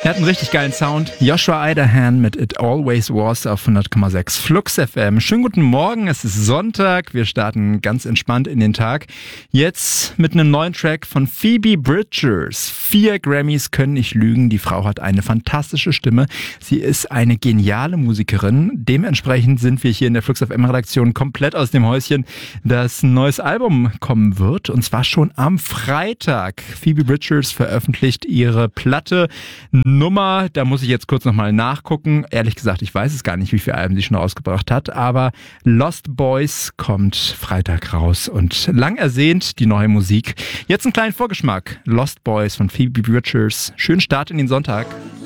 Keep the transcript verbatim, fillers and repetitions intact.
Er hat einen richtig geilen Sound. Joshua Idahan mit It Always Was auf hundert Komma sechs Flux F M. Schönen guten Morgen, es ist Sonntag. Wir starten ganz entspannt in den Tag. Jetzt mit einem neuen Track von Phoebe Bridgers. Vier Grammys können nicht lügen. Die Frau hat eine fantastische Stimme. Sie ist eine geniale Musikerin. Dementsprechend sind wir hier in der Flux F M Redaktion komplett aus dem Häuschen, dass ein neues Album kommen wird. Und zwar schon am Freitag. Phoebe Bridgers veröffentlicht ihre Platte Nummer, da muss ich jetzt kurz nochmal nachgucken. Ehrlich gesagt, ich weiß es gar nicht, wie viele Alben sie schon rausgebracht hat, aber Lost Boys kommt Freitag raus und lang ersehnt die neue Musik. Jetzt einen kleinen Vorgeschmack. Lost Boys von Phoebe Bridgers. Schönen Start in den Sonntag.